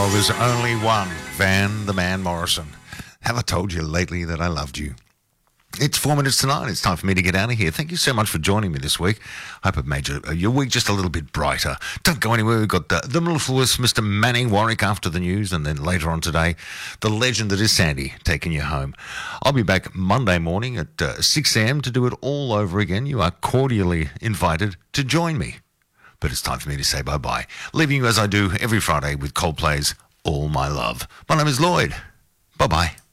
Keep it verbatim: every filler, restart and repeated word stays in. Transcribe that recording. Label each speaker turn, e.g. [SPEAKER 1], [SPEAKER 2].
[SPEAKER 1] Oh, there's only one Van the Man Morrison. Have I told you lately that I loved you? It's four minutes to nine. It's time for me to get out of here. Thank you so much for joining me this week. Hope it made your, your week just a little bit brighter. Don't go anywhere. We've got the, the mellifluous Mister Manning Warwick after the news, and then later on today, the legend that is Sandy taking you home. I'll be back Monday morning at uh, six a.m. to do it all over again. You are cordially invited to join me. But it's time for me to say bye-bye, leaving you as I do every Friday with Coldplay's All My Love. My name is Lloyd. Bye-bye.